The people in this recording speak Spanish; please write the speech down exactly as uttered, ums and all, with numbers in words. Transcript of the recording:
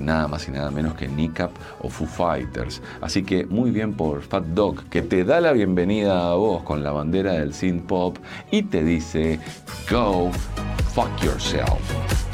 nada más y nada menos que Kneecap o Foo Fighters. Así que muy bien por Fat Dog, que te da la bienvenida a vos con la bandera del synth pop y te dice Go fuck yourself.